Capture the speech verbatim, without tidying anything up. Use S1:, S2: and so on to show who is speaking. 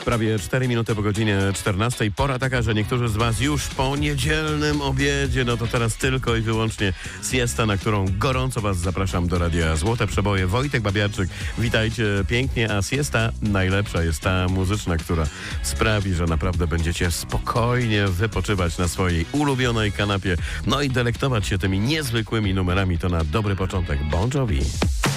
S1: Prawie cztery minuty po godzinie czternastej. Pora taka, że niektórzy z Was już po niedzielnym obiedzie, no to teraz tylko i wyłącznie siesta, na którą gorąco Was zapraszam do Radia Złote Przeboje. Wojtek Babiarczyk, witajcie pięknie, a siesta najlepsza jest ta muzyczna, która sprawi, że naprawdę będziecie spokojnie wypoczywać na swojej ulubionej kanapie, no i delektować się tymi niezwykłymi numerami. To na dobry początek Bon Jovi.